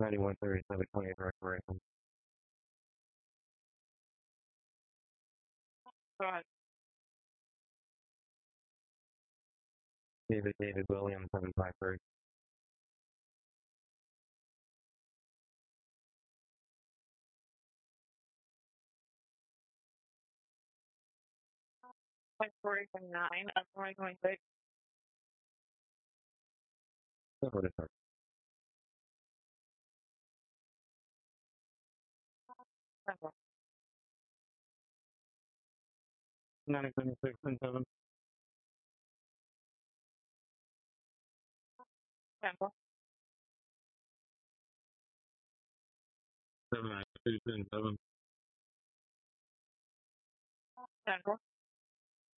9137 28 restoration. Go ahead. David Williams 753. Exploration 9 of 2026. Over to start. Central. 976 and 7. Central. 792 and 7. Central.